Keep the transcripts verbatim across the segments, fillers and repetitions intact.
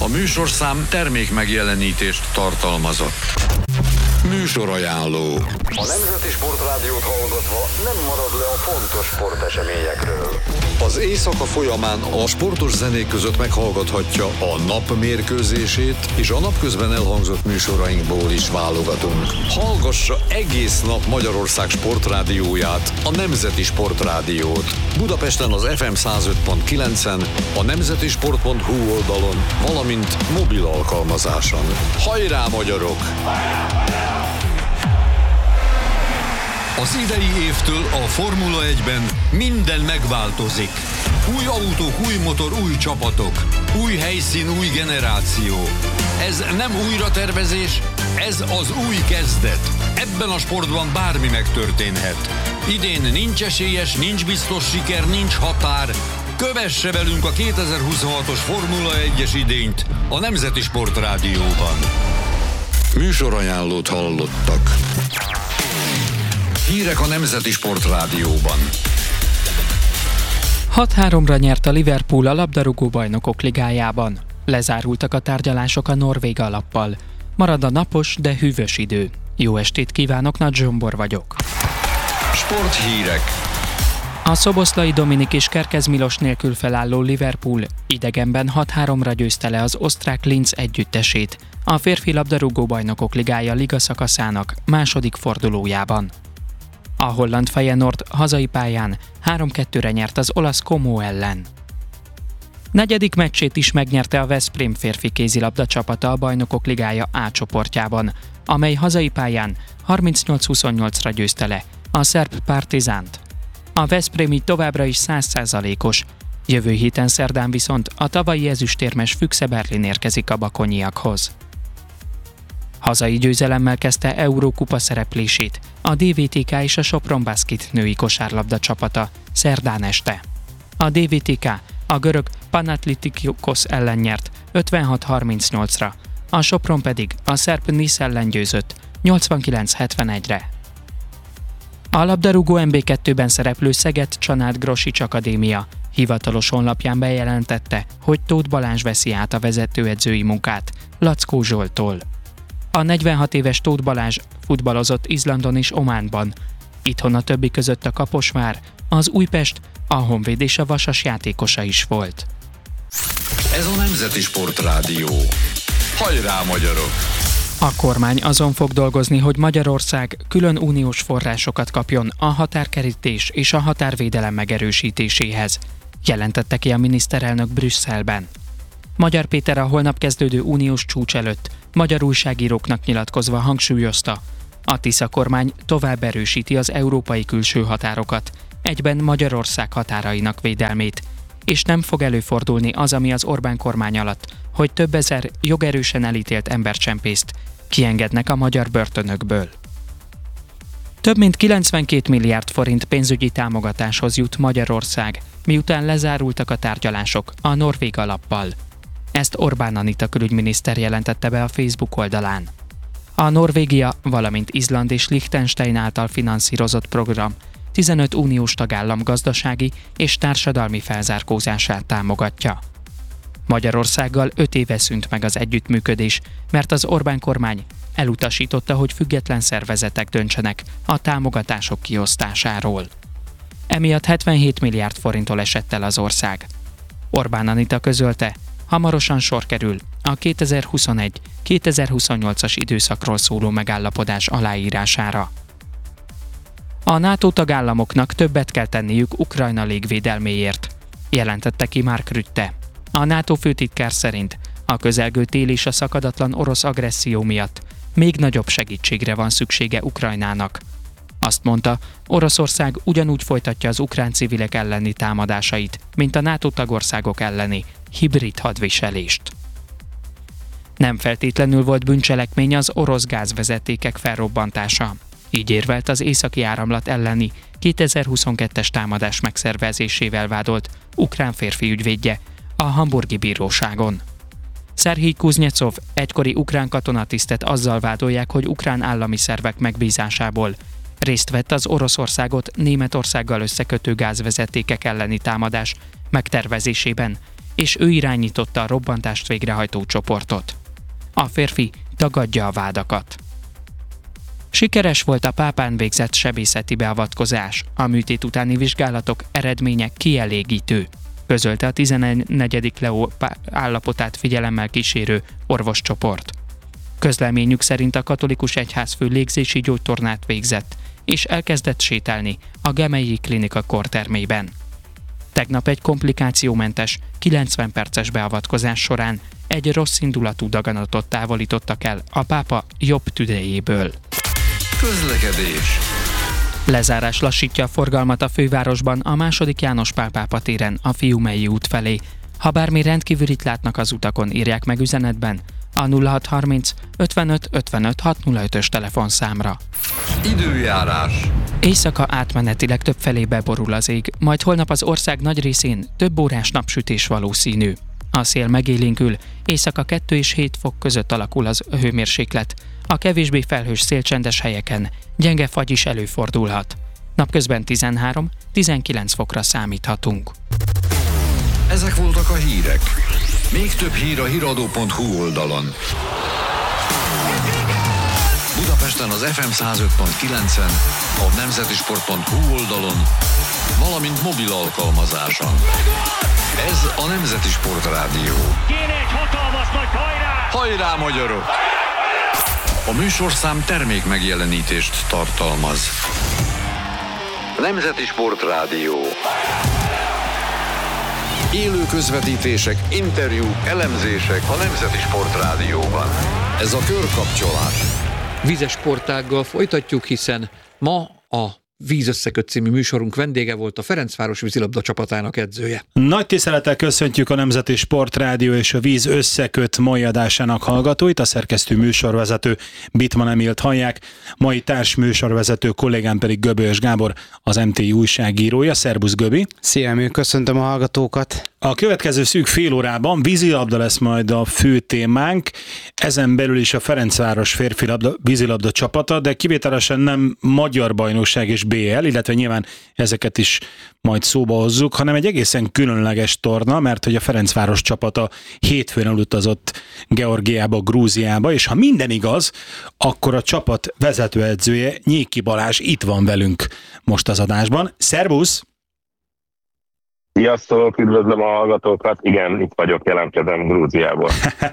műsorszám termék megjelenítést tartalmazott. Műsorajánló. A Nemzeti Sportrádiót hallgatva nem marad le a fontos sporteseményekről. Az éjszaka folyamán a sportos zenék között meghallgathatja a nap mérkőzését, és a napközben elhangzott műsorainkból is válogatunk. Hallgassa egész nap Magyarország sportrádióját, a Nemzeti Sportrádiót. Budapesten az ef em száz öt pont kilencen, a nemzetisport pont hu oldalon, valamint mobil alkalmazáson. Hajrá, magyarok! Az idei évtől a Formula egyben minden megváltozik. Új autók, új motor, új csapatok. Új helyszín, új generáció. Ez nem újratervezés, ez az új kezdet. Ebben a sportban bármi megtörténhet. Idén nincs esélyes, nincs biztos siker, nincs határ. Kövesse velünk a kétezer-huszonhatos Formula egyes idényt a Nemzeti Sportrádióban. Műsorajánlót hallottak. Hírek a Nemzeti Sportrádióban. hat háromra nyert a Liverpool a labdarúgó bajnokok ligájában. Lezárultak a tárgyalások a norvég alappal. Marad a napos, de hűvös idő. Jó estét kívánok, Nagy Zsombor vagyok. Sporthírek. A Szoboszlai Dominik és Kerkez Milos nélkül felálló Liverpool idegenben hat háromra győzte le az osztrák Linz együttesét a férfi labdarúgó bajnokok ligája liga szakaszának második fordulójában. A holland Feyenoord hazai pályán három kettőre nyert az olasz Como ellen. Negyedik meccsét is megnyerte a Veszprém férfi kézilabda csapata a bajnokok ligája A csoportjában, amely hazai pályán harmincnyolc huszonnyolcra győzte le a szerb Partizánt. A Veszprém így továbbra is száz százalékos, jövő héten szerdán viszont a tavalyi ezüstérmes Füchse Berlin érkezik a bakonyiakhoz. Hazai győzelemmel kezdte Eurókupa szereplését a dé vé té ká és a Sopron Basket női kosárlabda csapata szerdán este. A dé vé té ká a görög Panathinaikos ellen nyert ötvenhat harmincnyolcra, a Sopron pedig a szerb Nisz ellen győzött nyolcvankilenc hetvenegyre. A labdarúgó em bé kettőben szereplő Szeged-Csanád Grosics Akadémia hivatalos honlapján bejelentette, hogy Tóth Balázs veszi át a vezetőedzői munkát Lackó Zsolttól. A negyvenhat éves Tóth Balázs futballozott Izlandon és Ománban. Itthon a többi között a Kaposvár, az Újpest, a Honvéd és a Vasas játékosa is volt. Ez a Nemzeti Sportrádió. Hajrá, magyarok! A kormány azon fog dolgozni, hogy Magyarország külön uniós forrásokat kapjon a határkerítés és a határvédelem megerősítéséhez, jelentette ki a miniszterelnök Brüsszelben. Magyar Péter a holnap kezdődő uniós csúcs előtt magyar újságíróknak nyilatkozva hangsúlyozta, a Tisza kormány tovább erősíti az európai külső határokat, egyben Magyarország határainak védelmét, és nem fog előfordulni az, ami az Orbán kormány alatt, hogy több ezer jogerősen elítélt embercsempészt kiengednek a magyar börtönökből. Több mint kilencvenkét milliárd forint pénzügyi támogatáshoz jut Magyarország, miután lezárultak a tárgyalások a norvég alappal. Ezt Orbán Anita külügyminiszter jelentette be a Facebook oldalán. A Norvégia, valamint Izland és Liechtenstein által finanszírozott program tizenöt uniós tagállam gazdasági és társadalmi felzárkózását támogatja. Magyarországgal öt éve szűnt meg az együttműködés, mert az Orbán kormány elutasította, hogy független szervezetek döntsenek a támogatások kiosztásáról. Emiatt hetvenhét milliárd forinttól esett el az ország. Orbán Anita közölte, hamarosan sor kerül a kétezer-huszonegy kétezer-huszonnyolcas időszakról szóló megállapodás aláírására. A NATO tagállamoknak többet kell tenniük Ukrajna légvédelméért, jelentette ki Mark Rutte. A NATO főtitkár szerint a közelgő tél és a szakadatlan orosz agresszió miatt még nagyobb segítségre van szüksége Ukrajnának. Azt mondta, Oroszország ugyanúgy folytatja az ukrán civilek elleni támadásait, mint a NATO tagországok elleni hibrid hadviselést. Nem feltétlenül volt bűncselekmény az orosz gázvezetékek felrobbantása. Így érvelt az északi áramlat elleni kétezer-huszonkettes támadás megszervezésével vádolt ukrán férfi ügyvédje a hamburgi bíróságon. Szerhij Kuznyecov egykori ukrán katonatisztet azzal vádolják, hogy ukrán állami szervek megbízásából részt vett az Oroszországot Németországgal összekötő gázvezetékek elleni támadás megtervezésében, és ő irányította a robbantást végrehajtó csoportot. A férfi tagadja a vádakat. Sikeres volt a pápán végzett sebészeti beavatkozás, a műtét utáni vizsgálatok eredménye kielégítő, közölte a tizennegyedik Leó állapotát figyelemmel kísérő orvoscsoport. Közleményük szerint a katolikus egyházfő légzési gyógytornát végzett, és elkezdett sétálni a Gemei Klinika kortermében. Tegnap egy komplikációmentes, kilencven perces beavatkozás során egy rosszindulatú daganatot távolítottak el a pápa jobb tüdejéből. Közlekedés. Lezárás lassítja a forgalmat a fővárosban a második János Pál pápa téren a Fiumei út felé. Ha bármi rendkívülit látnak az utakon, írják meg üzenetben a nulla hat harminc ötvenöt ötvenöt hatszázötös telefonszámra. Időjárás. Éjszaka átmenetileg többfelé beborul az ég, majd holnap az ország nagy részén több órás napsütés valószínű. A szél megélénkül, éjszaka kettő és hét fok között alakul az hőmérséklet. A kevésbé felhős szélcsendes helyeken gyenge fagy is előfordulhat. Napközben tizenhárom-tizenkilenc fokra számíthatunk. Ezek voltak a hírek. Még több hír a híradó pont hu oldalon. Budapesten az ef em száz öt pont kilencen, a nemzetisport pont hu oldalon, valamint mobil alkalmazáson. Ez a Nemzeti Sport Rádió. Kéne egy hatalmas nagy hajrá! Hajrá, magyarok! A műsorszám termék megjelenítést tartalmaz. Nemzeti Sport Rádió. Élő közvetítések, interjúk, elemzések a Nemzeti Sport Rádióban. Ez a körkapcsolás. Vízes sportággal folytatjuk, hiszen ma a Víz Összeköt című műsorunk vendége volt a Ferencváros vízilabda csapatának edzője. Nagy tisztelettel köszöntjük a Nemzeti Sport Rádió és a Víz Összeköt mai adásának hallgatóit, a szerkesztő műsorvezető Bittmann Emilt hallják, mai társ műsorvezető kollégám pedig Göbölyös Gábor, az em té i újságírója. Szerbusz, Göbi! Szia, Emil, köszöntöm a hallgatókat! A következő szűk fél órában vízilabda lesz majd a fő témánk, ezen belül is a Ferencváros férfilabda, vízilabda csapata, de kivételesen nem magyar bajnokság és bé el, illetve nyilván ezeket is majd szóba hozzuk, hanem egy egészen különleges torna, mert hogy a Ferencváros csapata hétfőn elutazott Georgiába, Grúziába, és ha minden igaz, akkor a csapat vezetőedzője, Nyéki Balázs itt van velünk most az adásban. Szervusz! Sziasztok, üdvözlöm a hallgatókat. Igen, itt vagyok, jelentkezem Grúziából.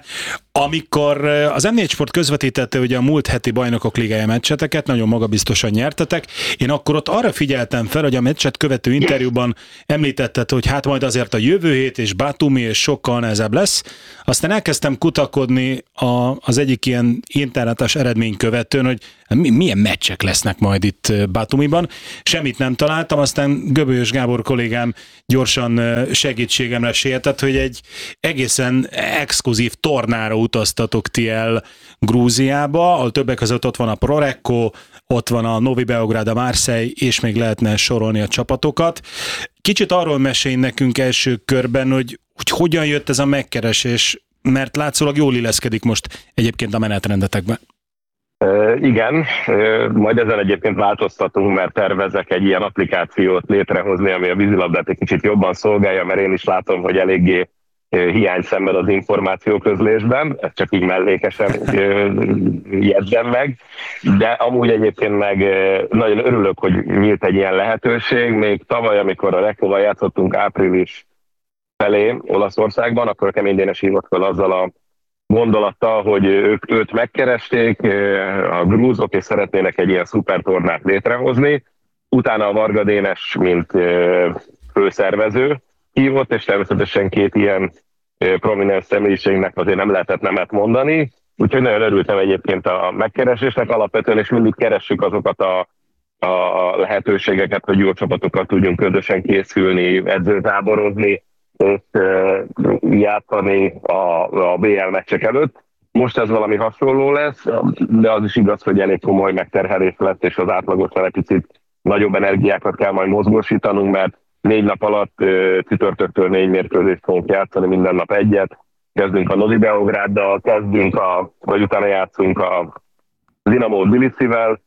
Amikor az em négy Sport közvetítette ugye a múlt heti Bajnokok Ligája meccseteket, nagyon magabiztosan nyertetek, én akkor ott arra figyeltem fel, hogy a meccset követő interjúban említetted, hogy hát majd azért a jövő hét és Batumi és sokkal nehezebb lesz. Aztán elkezdtem kutakodni a, az egyik ilyen internetes eredmény követőn, hogy milyen meccsek lesznek majd itt Batumiban. Semmit nem találtam, aztán Göbölyös Gábor kollégám gyorsan segítségemre sietett, hogy egy egészen exkluzív tornára utaztatok ti el Grúziába, ahol többek között ott van a Prorecco, ott van a Novi Beograd, a Marseille, és még lehetne sorolni a csapatokat. Kicsit arról mesélj nekünk első körben, hogy, hogy hogyan jött ez a megkeresés, mert látszólag jól illeszkedik most egyébként a menetrendetekben. Uh, igen, uh, majd ezen egyébként változtatunk, mert tervezek egy ilyen applikációt létrehozni, ami a vízilabdát egy kicsit jobban szolgálja, mert én is látom, hogy eléggé uh, hiány szenved az információközlésben, ezt csak így mellékesen uh, jegyzem meg, de amúgy egyébként meg uh, nagyon örülök, hogy nyílt egy ilyen lehetőség. Még tavaly, amikor a Reccoval játszottunk április felé Olaszországban, akkor a Kemény Dénes hívott fel azzal a gondolattal, hogy ők őt megkeresték, a grúzok, és szeretnének egy ilyen szupertornát létrehozni. Utána a Varga Dénes, mint főszervező hívott, és természetesen két ilyen prominens személyiségnek azért nem lehetett nemet mondani. Úgyhogy nagyon örültem egyébként a megkeresésnek alapvetően, és mindig keressük azokat a, a lehetőségeket, hogy jó csapatokat tudjunk közösen készülni, edzőtáborozni, és játszani a, a bé el meccsek előtt. Most ez valami hasonló lesz, de az is igaz, hogy elég komoly megterhelés lesz, és az átlagosnál egy picit nagyobb energiákat kell majd mozgósítanunk, mert négy nap alatt csütörtöktől négy mérkőzést fogunk játszani, minden nap egyet. Kezdünk a Novi Beograddal, kezdünk a, vagy utána játszunk a Dinamo Tbilisivel,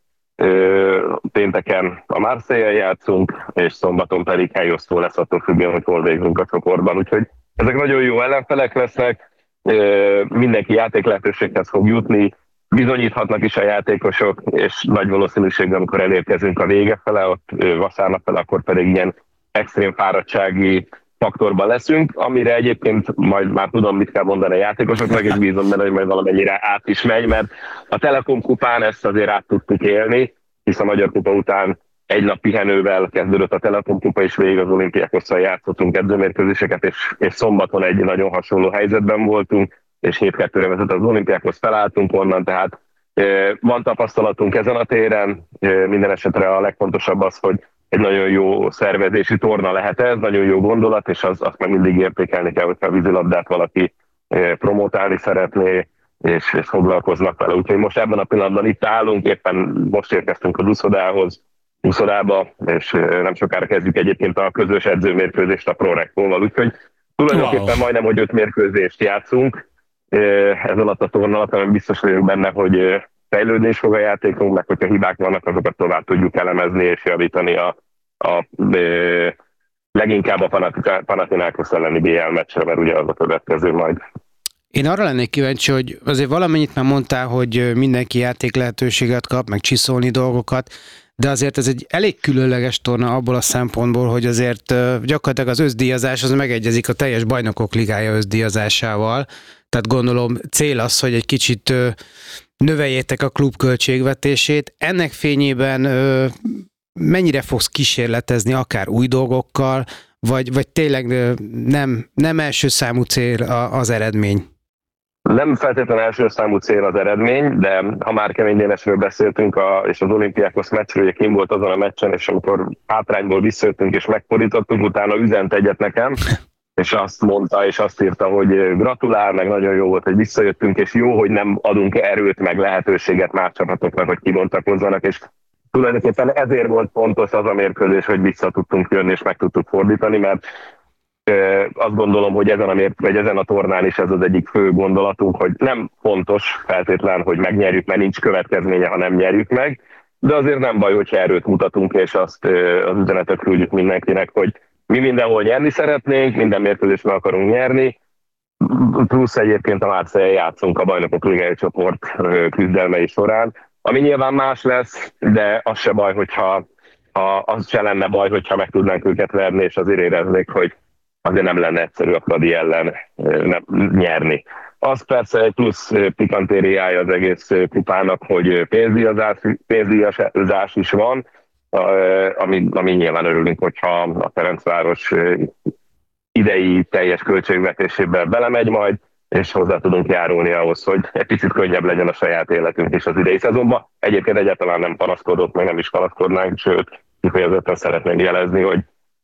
pénteken a Marseille-jel játszunk, és szombaton pedig helyosztó lesz attól függően, hogy hol végzünk a csoportban. Úgyhogy ezek nagyon jó ellenfelek lesznek, mindenki játék lehetőséghez fog jutni, bizonyíthatnak is a játékosok, és nagy valószínűséggel, amikor elérkezünk a vége fele, ott vasárnap fele, akkor pedig ilyen extrém fáradtsági faktorban leszünk, amire egyébként majd már tudom, mit kell mondani a játékosoknak, és bízom benne, hogy majd valamennyire át is megy, mert a Telekom kupán ezt azért át tudtuk élni, hisz a Magyar Kupa után egy nap pihenővel kezdődött a Telekom kupa, és végig az Olimpiákosszal játszottunk edzőmérkőzéseket, és, és szombaton egy nagyon hasonló helyzetben voltunk, és hét kettőre vezet az Olimpiákhoz, felálltunk onnan, tehát e, van tapasztalatunk ezen a téren, e, minden esetre a legfontosabb az, hogy egy nagyon jó szervezési torna lehet ez, nagyon jó gondolat, és az, azt meg mindig értékelni kell, hogyha a vízilabdát valaki e, promotálni szeretné, és, és foglalkoznak vele. Úgyhogy most ebben a pillanatban itt állunk, éppen most érkeztünk a Duszodához, Duszodába, és nem sokára kezdjük egyébként a közös edzőmérkőzést a ProRektóval, úgyhogy tulajdonképpen wow. majdnem, hogy öt mérkőzést játszunk ez alatt a torna alatt, hanem biztos vagyok benne, hogy fejlődni is fog a játékunk, meg hogyha hibák vannak, azokat tovább tudjuk elemezni és javítani a, a, a leginkább a Panathinaikos elleni bé el meccsre, mert ugye az a következő majd. Én arra lennék kíváncsi, hogy azért valamennyit már mondtál, hogy mindenki játék lehetőséget kap, meg csiszolni dolgokat, de azért ez egy elég különleges torna abból a szempontból, hogy azért gyakorlatilag az összdíjazás az megegyezik a teljes bajnokok ligája összdíjazásával. Tehát gondolom cél az, hogy egy kicsit növeljétek a klub költségvetését. Ennek fényében mennyire fogsz kísérletezni akár új dolgokkal, vagy, vagy tényleg nem, nem első számú cél az eredmény? Nem feltétlenül első számú cél az eredmény, de ha már Kemény Dénesről beszéltünk, a, és az Olimpiákos meccsről, ugye kim volt azon a meccsen, és amikor hátrányból visszajöttünk és megfordítottuk, utána üzent egyet nekem, és azt mondta, és azt írta, hogy gratulál, meg nagyon jó volt, hogy visszajöttünk, és jó, hogy nem adunk erőt, meg lehetőséget más csapatoknak, hogy kibontakozzanak, és tulajdonképpen ezért volt fontos az a mérkőzés, hogy vissza tudtunk jönni, és meg tudtuk fordítani, mert azt gondolom, hogy ezen a, mért, vagy ezen a tornán is ez az egyik fő gondolatunk, hogy nem fontos feltétlen, hogy megnyerjük, mert nincs következménye, ha nem nyerjük meg, de azért nem baj, hogyha erőt mutatunk, és azt az üzenetet küldjük mindenkinek, hogy mi mindenhol nyerni szeretnénk, minden mérkőzésben akarunk nyerni, plusz egyébként a Márcéllyel játszunk a Bajnokok Ligája csoport küzdelmei során, ami nyilván más lesz, de az se baj, hogyha ha az se lenne baj, hogyha meg tudnánk őket verni, és azért éreznék, hogy azért nem lenne egyszerű a Fradi ellen nem, nyerni. Az persze egy plusz pikantériája az egész kupának, hogy pénzdíjazás, pénzdíjazás is van, ami, ami nyilván örülünk, hogyha a Ferencváros idei teljes költségvetésébe belemegy majd, és hozzá tudunk járulni ahhoz, hogy egy picit könnyebb legyen a saját életünk is az idei szezonban. Egyébként egyáltalán nem panaszkodott, meg nem is panaszkodnánk, sőt, kifejezetten szeretnénk jelezni, hogy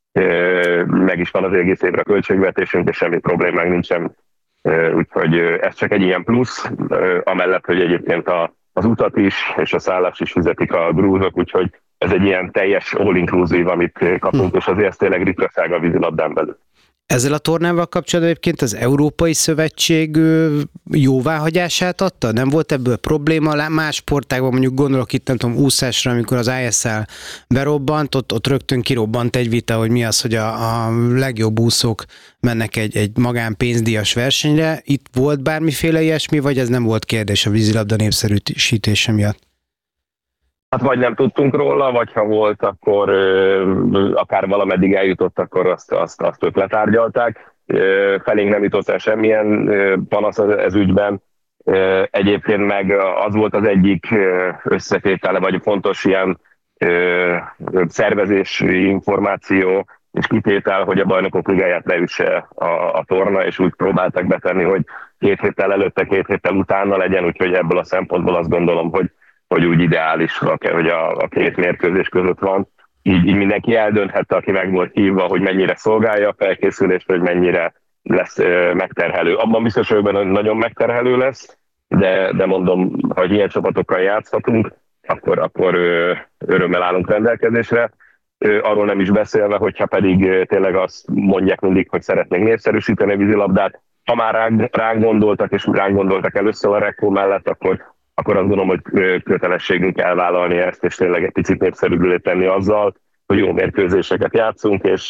meg is van az egész évre a költségvetésünk, és semmi problémánk nincsen. Úgyhogy ez csak egy ilyen plusz, amellett, hogy egyébként a, az utat is, és a szállást is fizetik a grúzok, úgyhogy ez egy ilyen teljes all-inclusive, amit kapunk, hm. és azért ez tényleg ritkaság a vízilabdán belül. Ezzel a tornával kapcsolatban egyébként az Európai Szövetség jóváhagyását adta? Nem volt ebből probléma? Más sportágban, mondjuk gondolok itt, nem tudom, úszásra, amikor az i es el berobbant, ott, ott rögtön kirobbant egy vita, hogy mi az, hogy a, a legjobb úszók mennek egy, egy magán pénzdíjas versenyre. Itt volt bármiféle ilyesmi, vagy ez nem volt kérdés a vízilabda népszerűsítése miatt? Hát vagy nem tudtunk róla, vagy ha volt, akkor ö, akár valameddig eljutott, akkor azt, azt, azt ők letárgyalták. Ö, felénk nem jutott el semmilyen ö, panasz ez ügyben. Ö, egyébként meg az volt az egyik összetétele, vagy fontos ilyen ö, szervezési információ és kitétel, hogy a Bajnokok Ligáját leüsse a, a torna, és úgy próbáltak betenni, hogy két héttel előtte, két héttel utána legyen, úgyhogy ebből a szempontból azt gondolom, hogy hogy úgy ideális, hogy a, a két mérkőzés között van. Így, így mindenki eldönthette, aki meg volt hívva, hogy mennyire szolgálja a felkészülést, vagy mennyire lesz ö, megterhelő. Abban biztos, hogy nagyon megterhelő lesz, de, de mondom, hogy ilyen csapatokkal játszhatunk, akkor, akkor ö, örömmel állunk rendelkezésre. Ö, arról nem is beszélve, hogyha pedig ö, tényleg azt mondják mindig, hogy szeretnénk népszerűsíteni a vízilabdát. Ha már ránk, ránk gondoltak, és ránk gondoltak először a Rekó mellett, akkor akkor azt gondolom, hogy kötelességünk elvállalni ezt, és tényleg egy picit népszerűbbé tenni azzal, hogy jó mérkőzéseket játszunk, és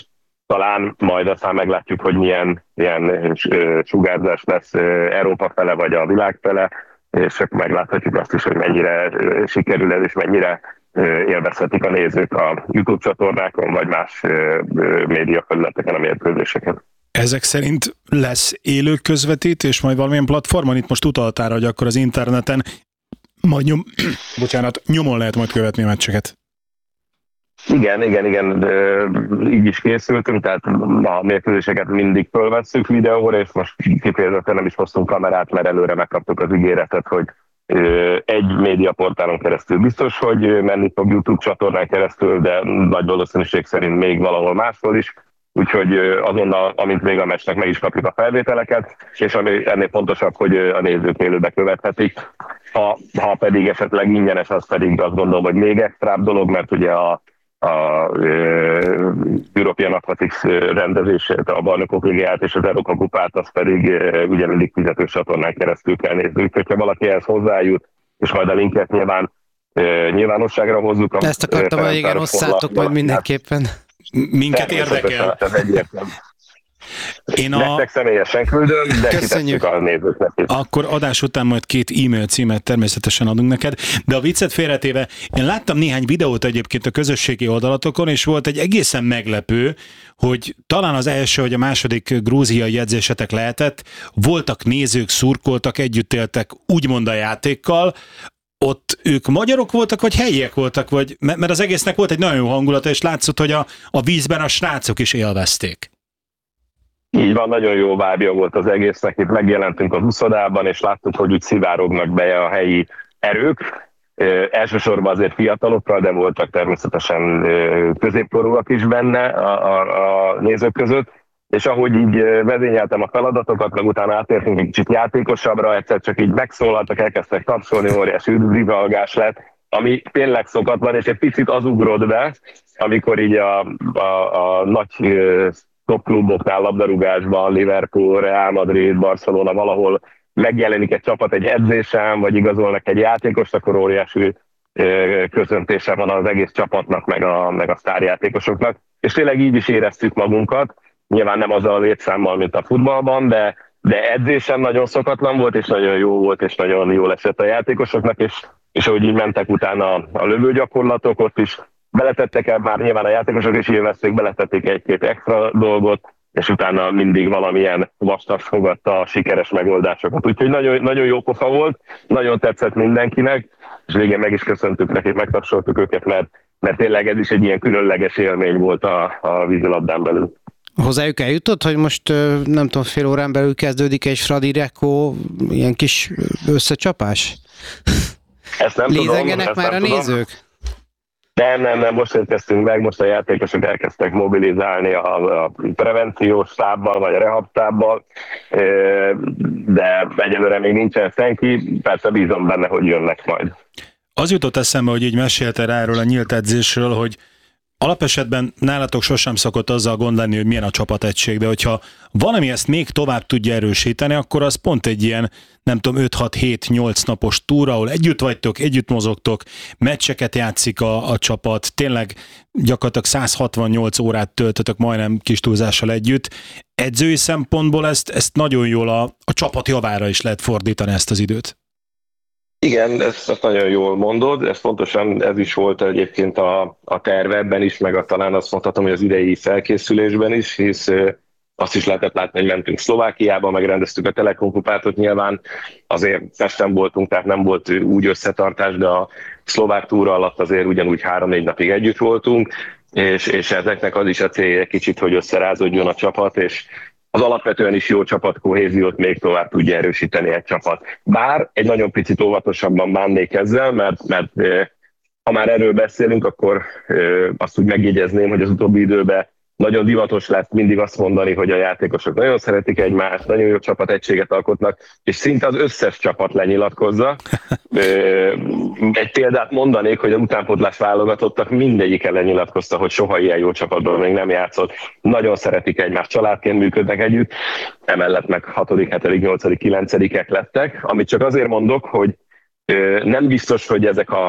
talán majd aztán meglátjuk, hogy milyen ilyen sugárzás lesz Európa fele vagy a világ fele, és megláthatjuk azt is, hogy mennyire sikerül ez, és mennyire élvezhetik a nézők a YouTube csatornákon, vagy más médiafelületeken a mérkőzéseket. Ezek szerint lesz élő közvetítés, majd valamilyen platformon, itt most utaltál, hogy akkor az interneten majd nyom, bocsánat, nyomon lehet majd követni a meccseket. Igen, igen, igen, így is készültünk, tehát a mérkőzéseket mindig fölvesszük videóra, és most kifejezetten nem is hoztunk kamerát, mert előre megkaptuk az ígéretet, hogy egy médiaportálon keresztül biztos, hogy menni fog YouTube csatornán keresztül, de nagy valószínűség szerint még valahol máshol is, úgyhogy azonnal, amint még a meccsnek meg is kapjuk a felvételeket, és ami ennél fontosabb, hogy a nézők élőbe követhetik. Ha, ha pedig esetleg ingyenes, az pedig azt gondolom, hogy még extrább dolog, mert ugye a a European Athletics rendezését, a Bajnokok Ligáját és az Európa Kupát, az pedig ugye mindig fizetős csatornán keresztül kell nézni. Úgyhogy ha valaki ehhez hozzájut, és majd a linket nyilván nyilvánosságra hozzuk. Ezt akartam, hogy igen, osszátok majd mindenképpen. Minket érdekel. Én a... Nektek személyesen küldöm, de kitesszük a nézőknek. Akkor adás után majd két e-mail címet természetesen adunk neked, de a viccet félretéve, én láttam néhány videót egyébként a közösségi oldalatokon, és volt egy egészen meglepő, hogy talán az első vagy a második grúziai edzésetek lehetett, voltak nézők, szurkoltak, együtt éltek úgymond a játékkal, ott ők magyarok voltak, vagy helyiek voltak, vagy, mert az egésznek volt egy nagyon jó hangulata, és látszott, hogy a, a vízben a srácok is élvezték. Így van, nagyon jó vibe volt az egésznek, itt megjelentünk az uszodában, és láttuk, hogy úgy szivárognak be a helyi erők. E, elsősorban azért fiatalokkal, de voltak természetesen középkorúak is benne a, a, a nézők között. És ahogy így vezényeltem a feladatokat, meg utána átértünk egy kicsit játékosabbra, egyszer csak így megszólaltak, elkezdtek tapsolni, óriási üdvrivalgás lett, ami tényleg szokatlan, és egy picit az ugrott be, amikor így a, a, a nagy top kluboknál, labdarúgásban, Liverpool, Real Madrid, Barcelona, valahol megjelenik egy csapat egy edzésen, vagy igazolnak egy játékost, akkor óriási köszöntése van az egész csapatnak, meg a, meg a sztárjátékosoknak. És tényleg így is éreztük magunkat, nyilván nem azzal a létszámmal, mint a futballban, de, de edzésen nagyon szokatlan volt, és nagyon jó volt, és nagyon jól esett a játékosoknak, és, és ahogy így mentek utána a, a lövőgyakorlatok, ott is beletettek el, már nyilván a játékosok is élvezték, beletették egy-két extra dolgot, és utána mindig valamilyen vastag fogadta a sikeres megoldásokat. Úgyhogy nagyon, nagyon jó pofa volt, nagyon tetszett mindenkinek, és végén meg is köszöntük nekik, megtapsoltuk őket, mert, mert tényleg ez is egy ilyen különleges élmény volt a, a vízilabdán belül. Hozzájuk eljutott, hogy most nem tudom, fél órán belül kezdődik egy Fradi Rekó ilyen kis összecsapás? Ezt nem Lézengenek tudom, már a tudom. nézők? Nem, nem, nem, most érkeztünk meg, most a játékosok elkezdtek mobilizálni a, a prevenciós stábbal, vagy a rehab stábbal, de egyelőre még nincsen senki, persze bízom benne, hogy jönnek majd. Az jutott eszembe, hogy így meséltél erről a nyílt edzésről, hogy alapesetben nálatok sosem szokott azzal gond lenni, hogy milyen a csapategység, de hogyha valami ezt még tovább tudja erősíteni, akkor az pont egy ilyen, nem tudom, öt hat hét nyolc napos túra, ahol együtt vagytok, együtt mozogtok, meccseket játszik a, a csapat, tényleg gyakorlatilag száz hatvannyolc órát töltötök majdnem kis túlzással együtt. Edzői szempontból ezt, ezt nagyon jól a, a csapat javára is lehet fordítani ezt az időt. Igen, ezt, ezt nagyon jól mondod, ez pontosan ez is volt egyébként a, a tervebben is, meg a, talán azt mondhatom, hogy az idei felkészülésben is, hisz azt is lehetett látni, hogy mentünk Szlovákiába, megrendeztük a Telekom kupátot, nyilván azért Pesten voltunk, tehát nem volt úgy összetartás, de a szlovák túra alatt azért ugyanúgy három-négy napig együtt voltunk, és, és ezeknek az is a célja egy kicsit, hogy összerázódjon a csapat, és az alapvetően is jó csapatkohéziót még tovább tudja erősíteni egy csapat. Bár egy nagyon picit óvatosabban bánnék ezzel, mert, mert ha már erről beszélünk, akkor azt úgy megjegyezném, hogy az utóbbi időben nagyon divatos lett mindig azt mondani, hogy a játékosok nagyon szeretik egymást, nagyon jó csapategységet alkotnak, és szinte az összes csapat lenyilatkozza. Egy példát mondanék, hogy a utánpótlás válogatottak mindegyik lenyilatkozta, hogy soha ilyen jó csapatban még nem játszott. Nagyon szeretik egymást, családként működnek együtt, emellett meg hatodik, hetedik, nyolcadik, kilencedikek lettek, amit csak azért mondok, hogy nem biztos, hogy ezek a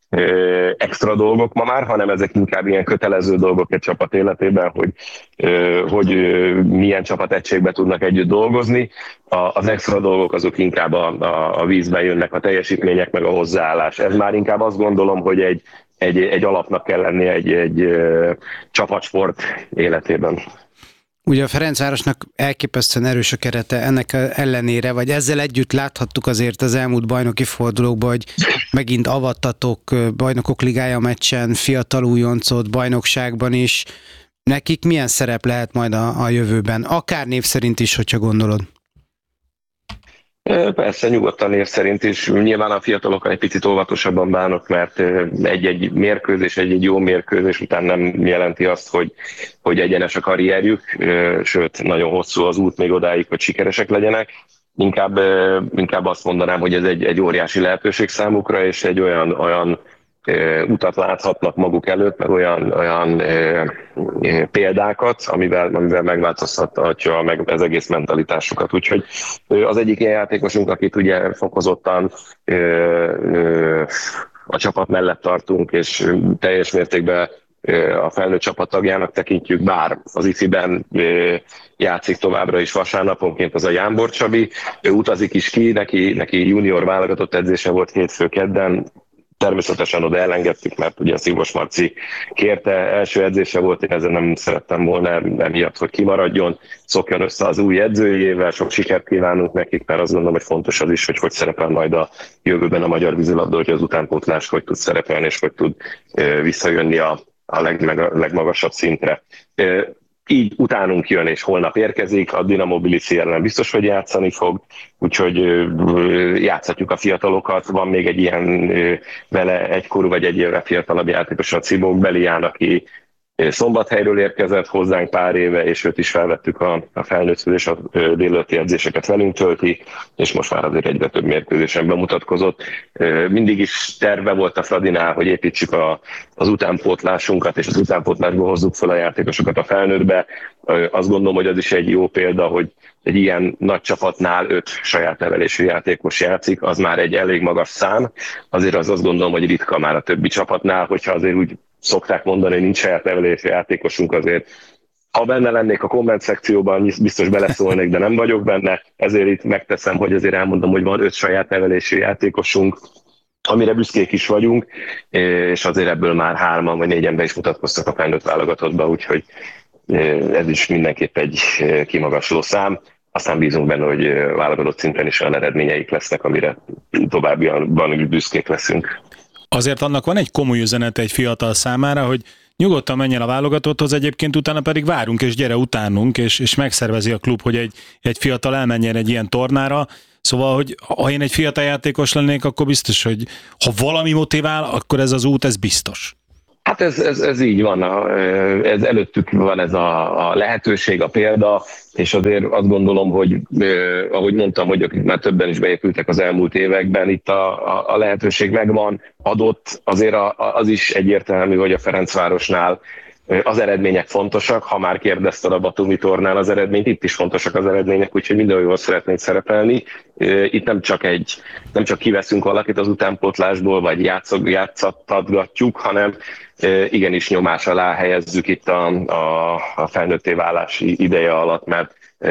extra dolgok ma már, hanem ezek inkább ilyen kötelező dolgok egy csapat életében, hogy, hogy milyen csapategységben tudnak együtt dolgozni. Az extra dolgok azok inkább a, a, a vízben jönnek, a teljesítmények meg a hozzáállás. Ez már inkább azt gondolom, hogy egy, egy, egy alapnak kell lennie egy, egy csapatsport életében. Ugye a Ferencvárosnak elképesztően erős a kerete, ennek ellenére, vagy ezzel együtt láthattuk azért az elmúlt bajnoki fordulókban, hogy megint avattatok bajnokok ligája meccsen, fiatal újoncot, bajnokságban is. Nekik milyen szerep lehet majd a, a jövőben? Akár név szerint is, hogyha gondolod. Persze, nyugodtan név szerint is. Nyilván a fiatalokkal egy picit óvatosabban bánok, mert egy-egy mérkőzés, egy-egy jó mérkőzés után nem jelenti azt, hogy, hogy egyenes a karrierjük, sőt, nagyon hosszú az út még odáig, hogy sikeresek legyenek. Inkább, inkább azt mondanám, hogy ez egy, egy óriási lehetőség számukra, és egy olyan, olyan utat láthatnak maguk előtt, meg olyan, olyan e, e, példákat, amivel, amivel megváltoztathatja meg az egész mentalitásukat. Úgyhogy az egyik ilyen játékosunk, akit ugye fokozottan e, e, a csapat mellett tartunk, és teljes mértékben e, a felnőtt csapattagjának tekintjük, bár az ifiben e, játszik továbbra is vasárnaponként, az a Jánbor Csabi. Ő utazik is ki, neki, neki junior válogatott edzése volt hétfő kedden. Természetesen oda elengedtük, mert ugye a Szívos Marci kérte, első edzése volt, én ezen nem szerettem volna emiatt, hogy kimaradjon, szokjon össze az új edzőjével, sok sikert kívánunk nekik, mert azt gondolom, hogy fontos az is, hogy hogy szerepel majd a jövőben a magyar vízilabda, hogy az utánpótlás hogy tud szerepelni, és hogy tud visszajönni a, a legmagasabb szintre. Így utánunk jön, és holnap érkezik, a Dinamo Tbilisi ellen biztos, hogy játszani fog, úgyhogy játszhatjuk a fiatalokat. Van még egy ilyen vele egykorú vagy egy évre fiatalabb játékos, a Cibók Belián, aki Szombathelyről érkezett hozzánk pár éve, és őt is felvettük a, a felnőtt és a délelőtti edzéseket velünk tölti, és most már azért egyre több mérkőzésen bemutatkozott. Mindig is terve volt a Fradinál, hogy építsük a, az utánpótlásunkat, és az utánpótlásból hozzuk fel a játékosokat a felnőttbe. Azt gondolom, hogy az is egy jó példa, hogy egy ilyen nagy csapatnál öt saját nevelésű játékos játszik, az már egy elég magas szám. Azért az azt gondolom, hogy ritka már a többi csapatnál, hogyha azért úgy szokták mondani, hogy nincs saját nevelésű játékosunk, azért ha benne lennék a komment szekcióban, biztos beleszólnék, de nem vagyok benne, ezért itt megteszem, hogy azért elmondom, hogy van öt saját nevelésű játékosunk, amire büszkék is vagyunk, és azért ebből már hárman vagy négyen be is mutatkoztak a felnőtt válogatottba, úgyhogy ez is mindenképp egy kimagasló szám. Aztán bízunk benne, hogy válogatott szinten is olyan eredményeik lesznek, amire továbbiakban is büszkék leszünk. Azért annak van egy komoly üzenete egy fiatal számára, hogy nyugodtan menjen a válogatotthoz, egyébként utána pedig várunk, és gyere utánunk, és, és megszervezi a klub, hogy egy, egy fiatal elmenjen egy ilyen tornára. Szóval, hogy ha én egy fiatal játékos lennék, akkor biztos, hogy ha valami motivál, akkor ez az út, ez biztos. Hát ez, ez, ez így van, ez előttük van ez a, a lehetőség, a példa, és azért azt gondolom, hogy ahogy mondtam, hogy akik már többen is beépültek az elmúlt években, itt a, a, a lehetőség megvan, adott, azért a, az is egyértelmű, hogy a Ferencvárosnál az eredmények fontosak, ha már kérdezted a Batumi tornán az eredményt, itt is fontosak az eredmények, úgyhogy mindenhol szeretnénk szerepelni. Itt nem csak egy, nem csak kiveszünk valakit az utánpótlásból, vagy játszog, játszattatgatjuk, hanem igenis nyomás alá helyezzük itt a, a, a felnőtté válási ideje alatt, mert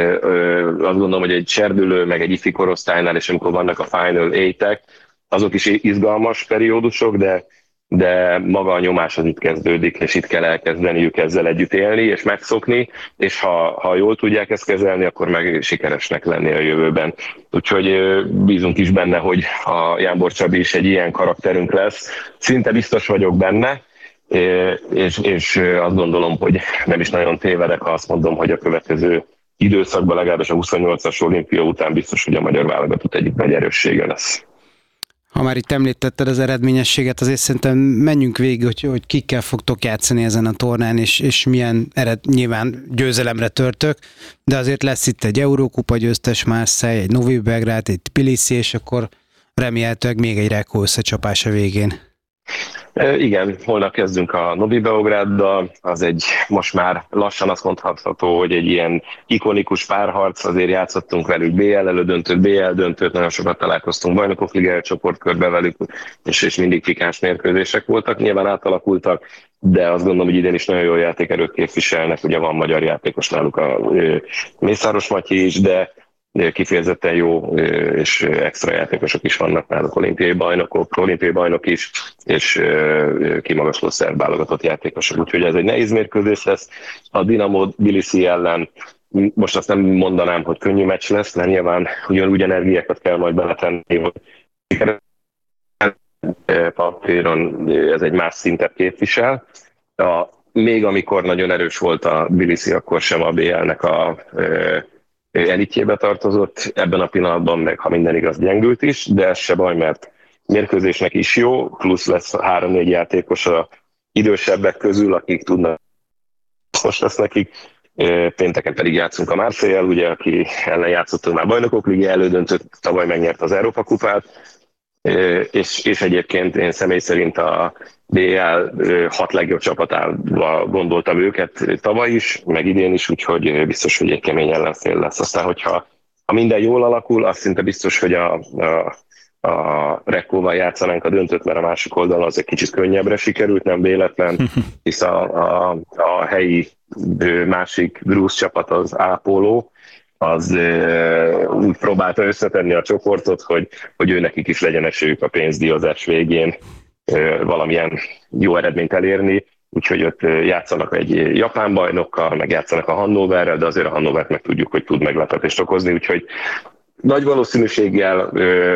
azt gondolom, hogy egy serdülő, meg egy ifi korosztálynál, és amikor vannak a Final Eight-ek, azok is izgalmas periódusok, de de maga a nyomás az itt kezdődik, és itt kell elkezdeniük ezzel együtt élni, és megszokni, és ha, ha jól tudják ezt kezelni, akkor meg sikeresnek lenni a jövőben. Úgyhogy bízunk is benne, hogy a Jánbor Csabi is egy ilyen karakterünk lesz. Szinte biztos vagyok benne, és, és azt gondolom, hogy nem is nagyon tévedek, ha azt mondom, hogy a következő időszakban, legalábbis a huszonnyolcas olimpia után biztos, hogy a magyar válogatott egyik nagy erőssége lesz. Ha már itt említetted az eredményességet, azért szerintem menjünk végig, hogy, hogy kikkel fogtok játszani ezen a tornán, és, és milyen ered, nyilván győzelemre törtök, de azért lesz itt egy Eurókupa győztes Marseille, egy Novi Belgrád, egy Tbilisi, és akkor remélhetőleg még egy Rekó összecsapás a végén. Igen, holnap kezdünk a Novi Beográddal, az egy most már lassan azt mondható, hogy egy ilyen ikonikus párharc, azért játszottunk velük bé el elődöntőt, bé el döntőt, nagyon sokat találkoztunk Bajnokok Ligája csoportkörbe velük, és, és mindig pikáns mérkőzések voltak, nyilván átalakultak, de azt gondolom, hogy idén is nagyon jó játékerőt képviselnek, ugye van magyar játékos náluk, a Mészáros Matyi is, de kifejezetten jó és extra játékosok is vannak náluk, olimpiai bajnokok, olimpiai bajnok is, és kimagasló szerb válogatott játékosok. Úgyhogy ez egy nehéz mérkőzés lesz. A Dinamo Tbilisi ellen most azt nem mondanám, hogy könnyű meccs lesz, mert nyilván ugyanúgy energiákat kell majd beletenni, hogy papíron ez egy más szintet képvisel. A, még amikor nagyon erős volt a Tbilisi, akkor sem a bé el-nek a elitjébe tartozott, ebben a pillanatban meg, ha minden igaz, gyengült is, de ez se baj, mert mérkőzésnek is jó, plusz lesz három-négy játékos a idősebbek közül, akik tudnak, most lesz nekik. Pénteken pedig játszunk a Marseille-el, ugye, aki ellen játszottunk már Bajnokok Liga elődöntőt, tavaly megnyert az Európa kupát, és, és egyébként én személy szerint a bé el hat legjobb csapatával gondoltam őket tavaly is, meg idén is, úgyhogy biztos, hogy egy kemény ellenfél lesz. Aztán, hogyha ha minden jól alakul, azt szinte biztos, hogy a, a, a Rekóval játszanánk a döntőt, mert a másik oldalon az egy kicsit könnyebbre sikerült, nem véletlen, hisz a, a, a helyi másik grúz csapat, az Ápoló, az úgy próbálta összetenni a csoportot, hogy, hogy ő nekik is legyen esélyük a pénzdíjazás végén valamilyen jó eredményt elérni, úgyhogy ott játszanak egy japán bajnokkal, meg játszanak a Hannoverrel, de azért a Hannovert meg tudjuk, hogy tud meglepetést okozni, úgyhogy nagy valószínűséggel,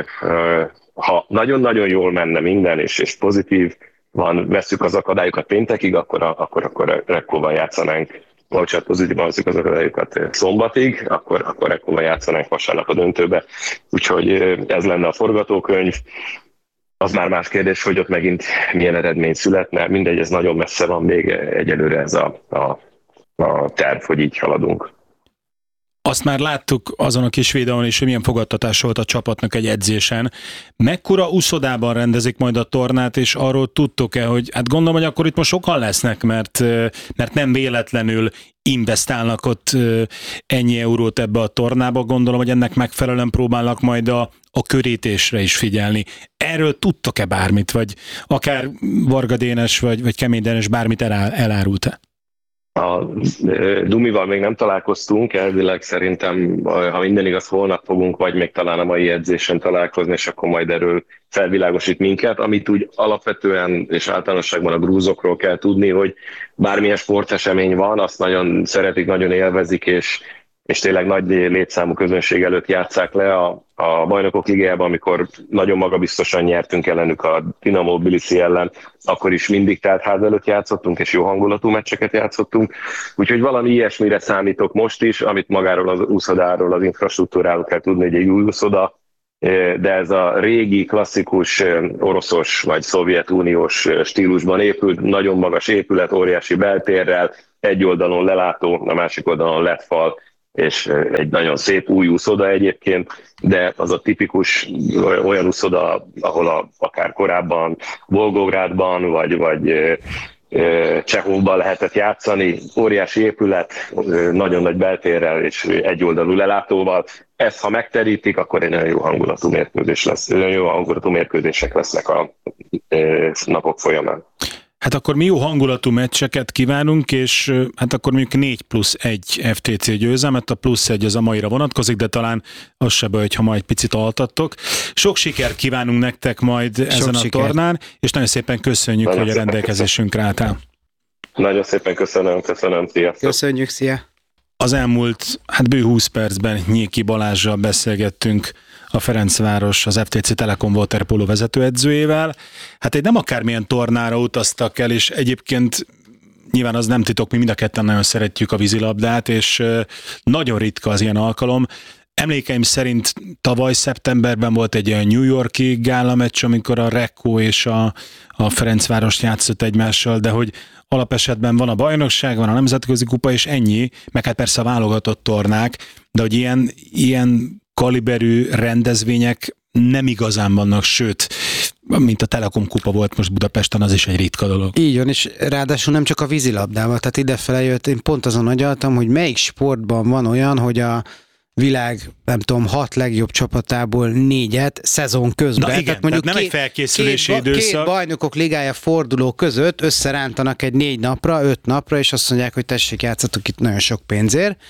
ha nagyon-nagyon jól menne minden, és, és pozitív van, vesszük az akadályokat péntekig, akkor, akkor, akkor Rekóval játszanánk, bocsánat, pozitívan vesszük az akadályokat szombatig, akkor, akkor Rekóval játszanánk vasárnap a döntőbe, úgyhogy ez lenne a forgatókönyv. Az már más kérdés, hogy ott megint milyen eredmény születne. Mindegy, ez nagyon messze van még egyelőre ez a, a, a terv, hogy így haladunk. Azt már láttuk azon a kis videón is, hogy milyen fogadtatás volt a csapatnak egy edzésen. Mekkora uszodában rendezik majd a tornát, és arról tudtok-e, hogy hát gondolom, hogy akkor itt most sokan lesznek, mert, mert nem véletlenül investálnak ott ennyi eurót ebbe a tornába. Gondolom, hogy ennek megfelelően próbálnak majd a, a körítésre is figyelni. Erről tudtok-e bármit, vagy akár Varga Dénes, vagy, vagy Kemény Dénes bármit elá, elárult-e? A Dumival még nem találkoztunk, elvileg szerintem, ha minden igaz, holnap fogunk, vagy még talán a mai edzésen találkozni, és akkor majd erről felvilágosít minket. Amit úgy alapvetően és általánosságban a grúzokról kell tudni, hogy bármilyen sportesemény van, azt nagyon szeretik, nagyon élvezik, és, és tényleg nagy létszámú közönség előtt játsszák le a, a Bajnokok Ligájában, amikor nagyon magabiztosan nyertünk ellenük a Dinamo Tbilisi ellen, akkor is mindig teltház előtt játszottunk, és jó hangulatú meccseket játszottunk. Úgyhogy valami ilyesmire számítok most is, amit magáról az úszodáról, az infrastruktúráról kell tudni, hogy egy új úszoda, de ez a régi, klasszikus oroszos vagy szovjetuniós stílusban épült, nagyon magas épület, óriási beltérrel, egy oldalon lelátó, a másik oldalon lett fal, és egy nagyon szép új úszoda egyébként, de az a tipikus olyan úszoda, ahol a, akár korábban Volgográdban, vagy, vagy Csehovban lehetett játszani, óriási épület, nagyon nagy beltérrel és egyoldalú lelátóval. Ezt, ha megterítik, akkor egy nagyon jó hangulatú mérkőzés lesz, nagyon jó hangulatú mérkőzések lesznek a napok folyamán. Hát akkor mi jó hangulatú meccseket kívánunk, és hát akkor mondjuk négy plusz egy ef té cé győzelmet, a plusz egy az a maira vonatkozik, de talán az se baj, ha majd picit altattok. Sok sikert kívánunk nektek majd Sok ezen a siker. tornán, és nagyon szépen köszönjük, nagyon hogy szépen a rendelkezésünkre álltál. Nagyon szépen köszönöm, köszönöm, sziasztok. Köszönjük, szia! Az elmúlt hát bő húsz percben Nyéki Balázssal beszélgettünk a Ferencváros, az ef té cé Telekom waterpolo vezetőedzőjével. Hát egy nem akármilyen tornára utaztak el, és egyébként nyilván az nem titok, mi mind a ketten nagyon szeretjük a vízilabdát, és nagyon ritka az ilyen alkalom. Emlékeim szerint tavaly szeptemberben volt egy olyan New York-i gálameccs, amikor a Rekó és a, a Ferencváros játszott egymással, de hogy alapesetben van a bajnokság, van a nemzetközi kupa, és ennyi, meg hát persze a válogatott tornák, de hogy ilyen, ilyen kaliberű rendezvények nem igazán vannak, sőt, mint a Telekom kupa volt most Budapesten, az is egy ritka dolog. Így van, és ráadásul nem csak a vízilabdával, tehát idefele jött, én pont azon agyaltam, hogy melyik sportban van olyan, hogy a világ, nem tudom, hat legjobb csapatából négyet szezon közben. Na igen, tehát mondjuk tehát nem két, egy felkészülési két, időszak. Két bajnokok ligája forduló között összerántanak egy négy napra, öt napra, és azt mondják, hogy tessék, játszatok itt nagyon sok pénzért.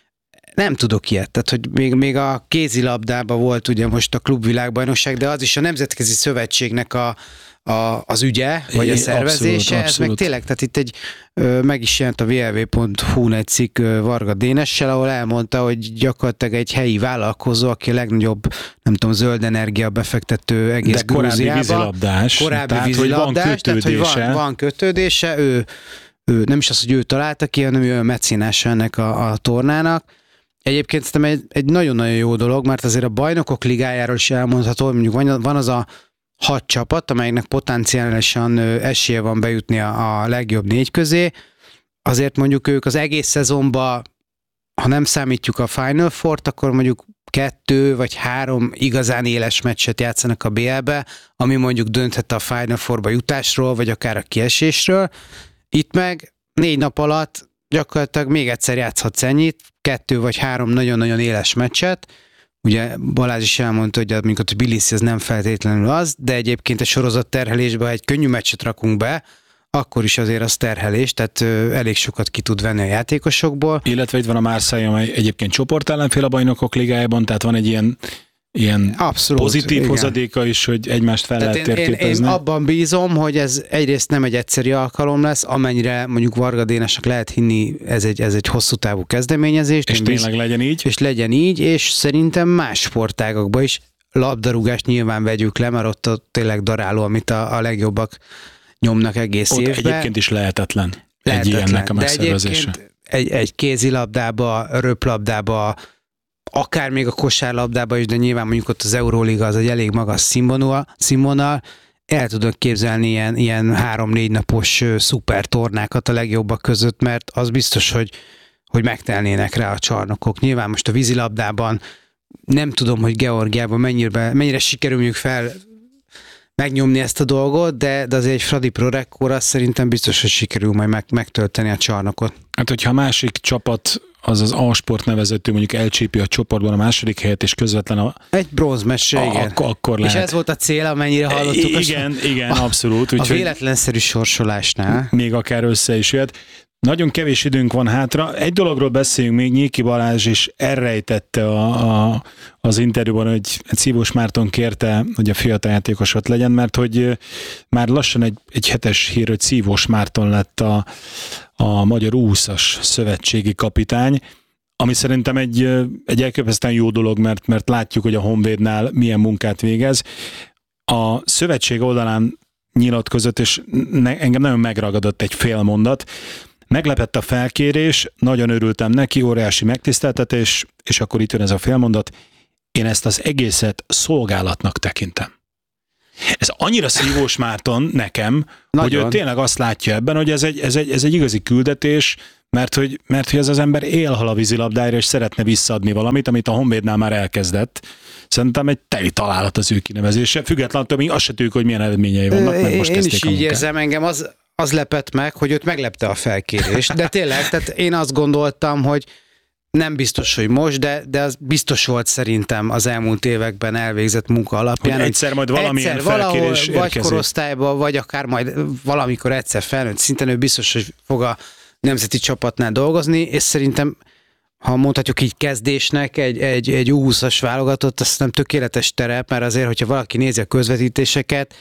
Nem tudok ilyet, tehát hogy még, még a kézilabdában volt ugye most a klubvilágbajnokság, de az is a Nemzetközi Szövetségnek a, a, az ügye, vagy a szervezése, abszolút, abszolút. Ez meg tényleg, tehát itt egy, meg is jelent a vé el vé pont hú-n egy cikk Varga Dénessel, ahol elmondta, hogy gyakorlatilag egy helyi vállalkozó, aki a legnagyobb, nem tudom, zöld energia befektető egész de korábbi Grúziában. vízilabdás. Korábbi tehát, vízilabdás, hogy tehát hogy van, van kötődése, ő, ő nem is az, hogy ő találta ki, hanem ő a mecénása ennek a, a tornának. Egyébként szerintem egy, egy nagyon-nagyon jó dolog, mert azért a bajnokok ligájáról is elmondható, hogy mondjuk van, van az a hat csapat, amelynek potenciálisan esélye van bejutni a, a legjobb négy közé. Azért mondjuk ők az egész szezonban, ha nem számítjuk a Final Four-t, akkor mondjuk kettő vagy három igazán éles meccset játszanak a bé el-be, ami mondjuk dönthet a Final Four-ba jutásról, vagy akár a kiesésről. Itt meg négy nap alatt gyakorlatilag még egyszer játszhatsz ennyit, kettő vagy három nagyon-nagyon éles meccset. Ugye Balázs is elmondta, hogy mondjuk a Tbilisi ez nem feltétlenül az, de egyébként a sorozat terhelésben, ha egy könnyű meccset rakunk be, akkor is azért az terhelés, tehát ö, elég sokat ki tud venni a játékosokból. Illetve itt van a Marseille, amely egyébként csoportellenfél a bajnokok ligájában, tehát van egy ilyen ilyen abszolút, pozitív igen. hozadéka is, hogy egymást fel tehát lehet én, térképezni. Én, én abban bízom, hogy ez egyrészt nem egy egyszerű alkalom lesz, amennyire mondjuk Varga Dénesnek lehet hinni, ez egy, ez egy hosszú távú kezdeményezés. És tényleg bíz, legyen így. És legyen így, és szerintem más sportágakban is labdarúgást nyilván vegyük le, mert ott, ott tényleg daráló, amit a, a legjobbak nyomnak egész ott évben. Egyébként is lehetetlen, lehetetlen. egy ilyennek a megszervezése. De egyébként egy, egy kézilabdába, röplabdába, akár még a kosárlabdában is, de nyilván mondjuk ott az Euróliga az egy elég magas színvonal, színvonal. El tudok képzelni ilyen, ilyen három-négy napos szuper tornákat a legjobbak között, mert az biztos, hogy, hogy megtelnének rá a csarnokok. Nyilván most a vízilabdában nem tudom, hogy Georgiában mennyire, mennyire sikerüljük fel megnyomni ezt a dolgot, de, de azért egy Fradi Pro Record szerintem biztos, hogy sikerül majd meg, megtölteni a csarnokot. Hát, hogyha a másik csapat, az az A-sport nevezetű, mondjuk elcsípi a csoportban a második helyet, és közvetlen a... Egy bronzmeccsre, igen. Ak- akkor lehet. És ez volt a cél, amennyire hallottuk. Igen, a, igen, abszolút. A, a véletlenszerű sorsolásnál. Még akár össze is jött. Nagyon kevés időnk van hátra. Egy dologról beszéljünk még, Nyíki Balázs is elrejtette a, a, az interjúban, hogy Szívós Márton kérte, hogy a fiatal játékos ott legyen, mert hogy már lassan egy, egy hetes hír, hogy Szívós Márton lett a, a magyar U húszas szövetségi kapitány, ami szerintem egy, egy elképesztően jó dolog, mert, mert látjuk, hogy a Honvédnál milyen munkát végez. A szövetség oldalán nyilatkozott, és ne, engem nagyon megragadott egy fél mondat. Meglepett a felkérés, nagyon örültem neki, óriási megtiszteltetés, és akkor itt jön ez a félmondat, én ezt az egészet szolgálatnak tekintem. Ez annyira Szívós Márton nekem, nagyon. Hogy ő tényleg azt látja ebben, hogy ez egy, ez egy, ez egy igazi küldetés, mert hogy, mert hogy ez az ember élhal a vízilabdára, és szeretne visszaadni valamit, amit a Honvédnál már elkezdett. Szerintem egy teli találat az ő kinevezése, függetlenül, hogy mi azt se tudjuk, hogy milyen eredményei vannak, mert most én is így munkát. Érzem, engem az, az lepett meg, hogy őt meglepte a felkérés. De tényleg, tehát én azt gondoltam, hogy nem biztos, hogy most, de, de az biztos volt szerintem az elmúlt években elvégzett munka alapján. Hogy egyszer majd valamilyen egyszer felkérés valahol, érkezik. Vagy korosztályban, vagy akár majd valamikor egyszer felnőtt szinten, ő biztos, hogy fog a nemzeti csapatnál dolgozni, és szerintem, ha mondhatjuk így kezdésnek, egy, egy, egy U húszas válogatott, azt nem tökéletes terep, mert azért, hogyha valaki nézi a közvetítéseket,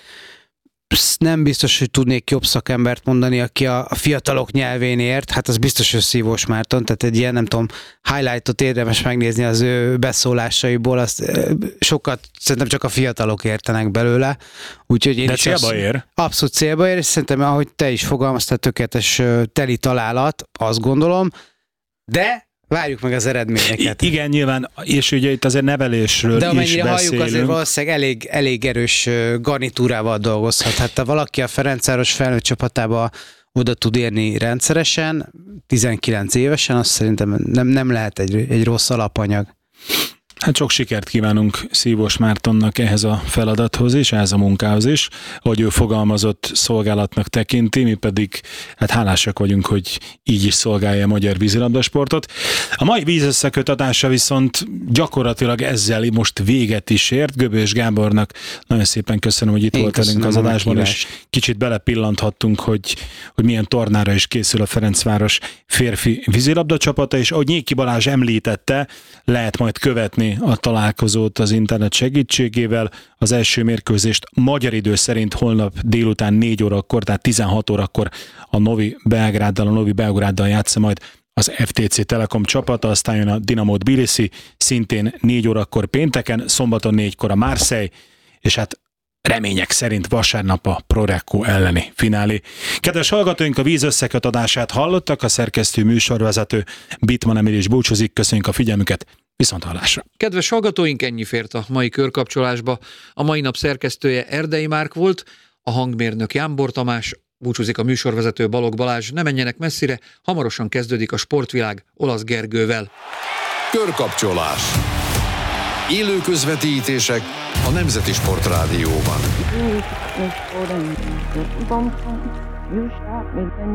nem biztos, hogy tudnék jobb szakembert mondani, aki a, a fiatalok nyelvén ért, hát az biztos, hogy Szívós Márton, tehát egy ilyen, nem tudom, highlightot érdemes megnézni az ő beszólásaiból, azt sokat szerintem csak a fiatalok értenek belőle. Úgyhogy én de is célba azt, ér. Abszolút célba ér, és szerintem, ahogy te is fogalmaztál, tökéletes teli találat, azt gondolom, de várjuk meg az eredményeket. I- igen, nyilván, és ugye itt azért nevelésről de is amennyire beszélünk. halljuk, azért valószínűleg elég, elég erős garnitúrával dolgozhat. Hát ha valaki a Ferencváros felnőtt csapatába oda tud érni rendszeresen, tizenkilenc évesen, azt szerintem nem, nem lehet egy, egy rossz alapanyag. Hát sok sikert kívánunk Szívós Mártonnak ehhez a feladathoz is, ehhez a munkához is, hogy ő fogalmazott szolgálatnak tekinti, mi pedig hát hálásak vagyunk, hogy így is szolgálja a magyar vízilabdasportot. A mai vízösszeköt adása viszont gyakorlatilag ezzel most véget is ért. Göbös Gábornak nagyon szépen köszönöm, hogy itt Én volt velünk az adásban, és kicsit belepillanthattunk, hogy, hogy milyen tornára is készül a Ferencváros férfi vízilabda csapata, és ahogy Nyéki Balázs említette, lehet majd követni a találkozót az internet segítségével. Az első mérkőzést magyar idő szerint holnap délután négy órakor, tehát tizenhat órakor a Novi Belgráddal, a Novi Belgráddal játsza majd az ef té cé Telekom csapata, aztán jön a Dinamo Tbilisi, szintén négy órakor pénteken, szombaton négykor a Marseille, és hát remények szerint vasárnap a Prorecco elleni finálé. Kedves hallgatóink, a víz összeköt adását hallottak, a szerkesztő műsorvezető Bittmann Emil is búcsúzik, köszönjük a figyelmüket, viszont hallásra. Kedves hallgatóink, ennyi fért a mai körkapcsolásba. A mai nap szerkesztője Erdei Márk volt, a hangmérnök Jámbor Tamás, búcsúzik a műsorvezető Balogh Balázs. Ne menjenek messzire, hamarosan kezdődik a Sportvilág Olasz Gergővel. Körkapcsolás. Élő közvetítések a Nemzeti Sportrádióban.